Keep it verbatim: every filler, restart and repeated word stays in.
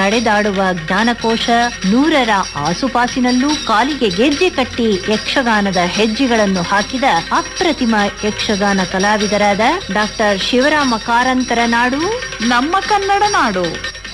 ನಡೆದಾಡುವ ಜ್ಞಾನಕೋಶ, ನೂರರ ಆಸುಪಾಸಿನಲ್ಲೂ ಕಾಲಿಗೆ ಗೆಜ್ಜೆ ಕಟ್ಟಿ ಯಕ್ಷಗಾನದ ಹೆಜ್ಜೆಗಳನ್ನು ಹಾಕಿದ ಅಪ್ರತಿಮ ಯಕ್ಷಗಾನ ಕಲಾವಿದರಾದ ಡಾಕ್ಟರ್ ಶಿವರಾಮ ಕಾರಂತರ ನಾಡು ನಮ್ಮ ಕನ್ನಡ ನಾಡು.